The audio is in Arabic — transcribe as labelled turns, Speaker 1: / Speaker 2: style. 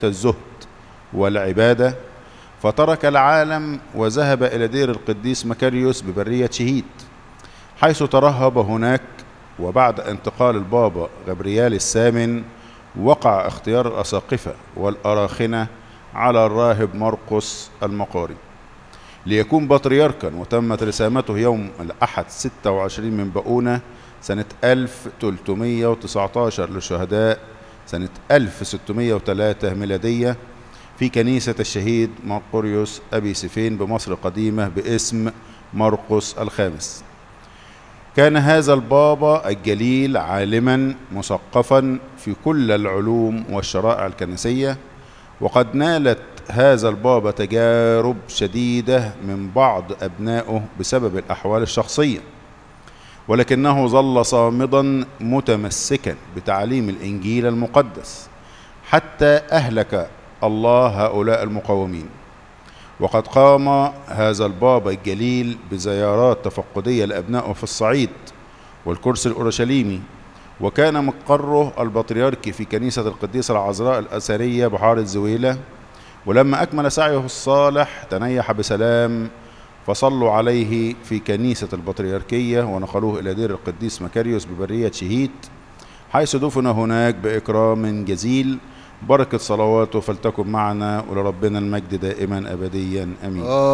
Speaker 1: الزهد والعبادة، فترك العالم وذهب إلى دير القديس مكاريوس ببرية شهيد، حيث ترهب هناك. وبعد انتقال البابا غبريال الثامن وقع اختيار الأساقفة والأراخنة على الراهب مرقس المقاري ليكون بطريركا، وتمت رسامته يوم الأحد 26 من بقونة سنة 1319 للشهداء سنة 1603 ميلادية في كنيسة الشهيد مرقريوس أبي سيفين بمصر القديمة باسم مرقس الخامس. كان هذا البابا الجليل عالما مثقفا في كل العلوم والشرائع الكنسية، وقد نالت هذا البابا تجارب شديدة من بعض أبنائه بسبب الأحوال الشخصية، ولكنه ظل صامدا متمسكا بتعليم الإنجيل المقدس حتى أهلك الله هؤلاء المقاومين. وقد قام هذا البابا الجليل بزيارات تفقدية لأبنائه في الصعيد والكرسي الأورشليمي، وكان مقره البطريركي في كنيسة القديسة العذراء الأثرية بحارة زويلة. ولما أكمل سعيه الصالح تنيح بسلام، فصلوا عليه في كنيسة البطريركية ونقلوه إلى دير القديس مكاريوس ببرية شهيد، حيث دفن هناك بإكرام جزيل. بركة صلواته فلتكن معنا، ولربنا المجد دائما أبديا، أمين.